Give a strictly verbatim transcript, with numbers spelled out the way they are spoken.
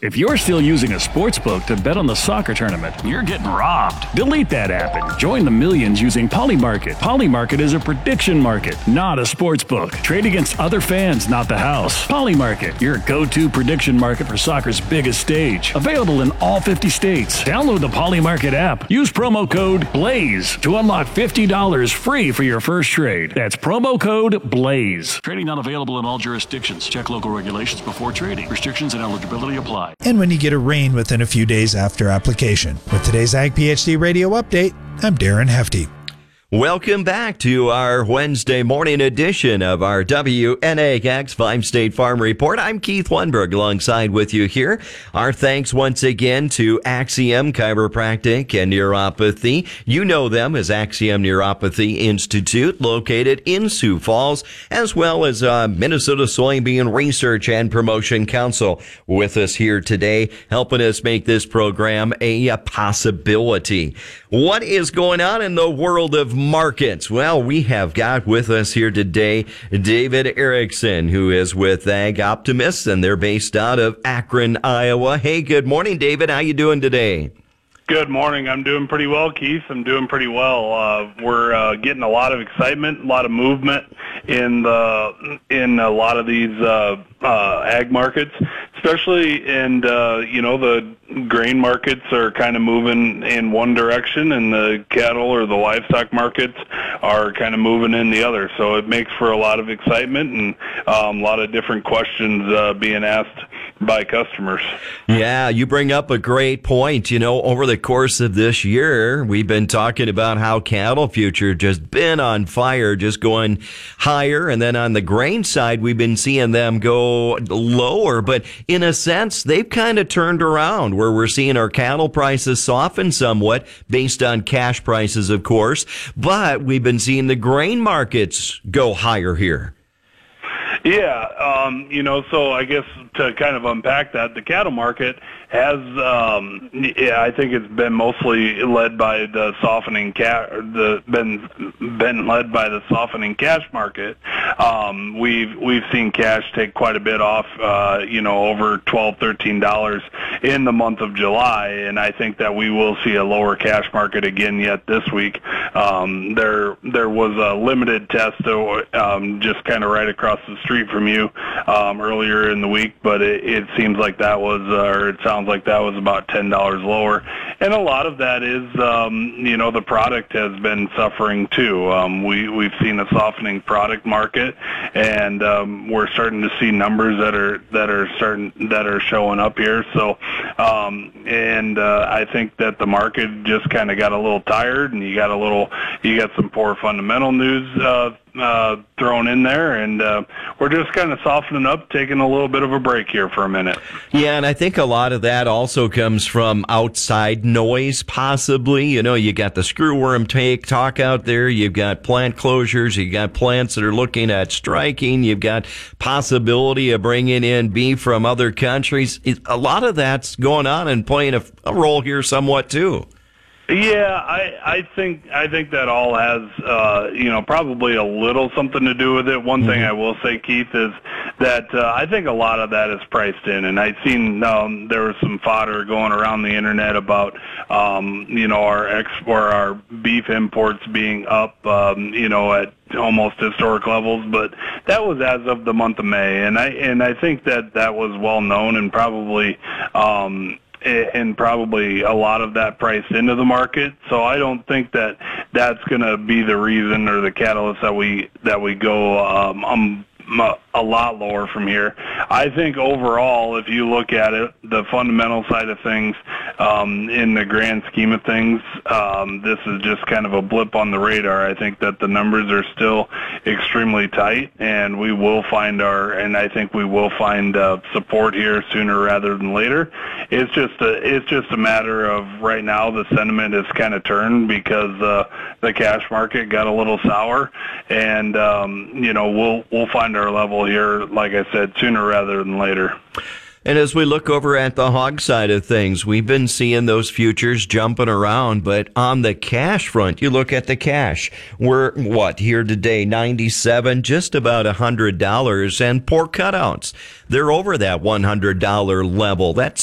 If you're still using a sports book to bet on the soccer tournament, you're getting robbed. Delete that app and join the millions using Polymarket. Polymarket is a prediction market, not a sports book. Trade against other fans, not the house. Polymarket, your go-to prediction market for soccer's biggest stage. Available in all fifty states. Download the Polymarket app. Use promo code BLAZE to unlock fifty dollars free for your first trade. That's promo code BLAZE. Trading not available in all jurisdictions. Check local regulations before trading. Restrictions and eligibility apply. And when you get a rain within a few days after application. With today's Ag PhD Radio Update, I'm Darren Hefty. Welcome back to our Wednesday morning edition of our W N A X Five State Farm Report. I'm Keith Lundberg alongside with you here. Our thanks once again to Axiom Chiropractic and Neuropathy. You know them as Axiom Neuropathy Institute, located in Sioux Falls, as well as uh, Minnesota Soybean Research and Promotion Council with us here today, helping us make this program a, a possibility. What is going on in the world of markets? Well, we have got with us here today David Erickson, who is with Ag Optimists, and they're based out of Akron, Iowa. Hey, good morning, David. How you doing today? Good morning. I'm doing pretty well, Keith. I'm doing pretty well. Uh, we're uh, getting a lot of excitement, a lot of movement in the in a lot of these uh, uh, ag markets, especially in uh, you know the grain markets are kind of moving in one direction, and the cattle or the livestock markets are kind of moving in the other. So it makes for a lot of excitement and um, a lot of different questions uh, being asked by customers. Yeah, you bring up a great point. You know, over the course of this year, we've been talking about how cattle future just been on fire, just going higher. And then on the grain side, we've been seeing them go lower. But in a sense, they've kind of turned around where we're seeing our cattle prices soften somewhat based on cash prices, of course. But we've been seeing the grain markets go higher here. Yeah, um, you know, so I guess to kind of unpack that, the cattle market has, um, yeah, I think it's been mostly led by the softening cat, the been been led by the softening cash market. Um, we've we've seen cash take quite a bit off, uh, you know, over twelve, thirteen dollars in the month of July, and I think that we will see a lower cash market again yet this week. Um, there there was a limited test, um, just kind of right across the street from you um, earlier in the week, but it, it seems like that was, uh, or it sounds like that was about ten dollars lower. And a lot of that is, um, you know, the product has been suffering too. Um, we, we've seen a softening product market, and um, we're starting to see numbers that are that are starting that are showing up here. So, um, and uh, I think that the market just kind of got a little tired, and you got a little, you got some poor fundamental news uh, uh, thrown in there, and uh, we're just kind of softening up, taking a little bit of a break here for a minute. Yeah, and I think a lot of that also comes from outside noise, possibly. You know, you got the screwworm take talk out there. You've got plant closures. You got plants that are looking at striking. You've got possibility of bringing in beef from other countries. It, a lot of that's going on and playing a, a role here somewhat too. Yeah, I, I think I think that all has uh, you know probably a little something to do with it. One mm-hmm. thing I will say, Keith, is that uh, I think a lot of that is priced in, and I've seen um, there was some fodder going around the internet about um, you know our ex or our beef imports being up um, you know at almost historic levels, but that was as of the month of May, and I and I think that that was well known and probably. Um, and probably a lot of that priced into the market. So I don't think that that's going to be the reason or the catalyst that we that we go um, um, a lot lower from here. I think overall, if you look at it, the fundamental side of things, um, in the grand scheme of things, um, this is just kind of a blip on the radar. I think that the numbers are still extremely tight, and we will find our, and I think we will find uh, support here sooner rather than later. It's just a, it's just a matter of right now the sentiment has kind of turned because uh, the cash market got a little sour, and um, you know we'll we'll find our level here, like I said, sooner rather than later. And as we look over at the hog side of things, we've been seeing those futures jumping around, but on the cash front, you look at the cash. We're, what, here today, ninety-seven, just about one hundred dollars, and pork cutouts, they're over that one hundred dollars level. That's